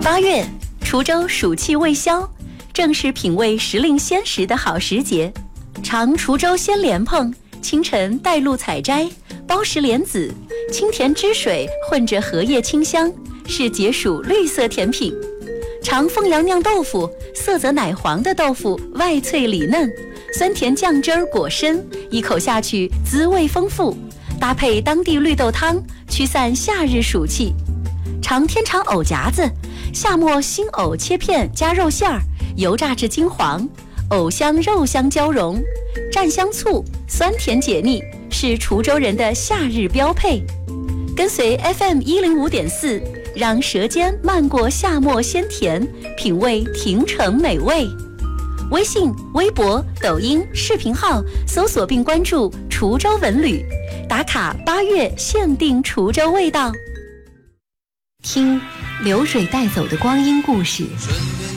8月，滁州暑气未消，正是品味时令鲜食的好时节。尝滁州鲜莲蓬，清晨带露采摘，包实莲子，清甜汁水混着荷叶清香，是解暑绿色甜品。尝凤阳酿豆腐，色泽奶黄的豆腐外脆里嫩，酸甜酱汁儿裹身，一口下去滋味丰富，搭配当地绿豆汤，驱散夏日暑气。尝天长藕夹子，夏末新藕切片加肉馅儿，油炸至金黄，藕香肉香交融，蘸香醋，酸甜解腻，是滁州人的夏日标配。跟随 FM105.4，让舌尖漫过夏末鲜甜，品味亭城美味。微信、微博、抖音视频号搜索并关注滁州文旅，打卡8月限定滁州味道。听流水带走的光阴故事，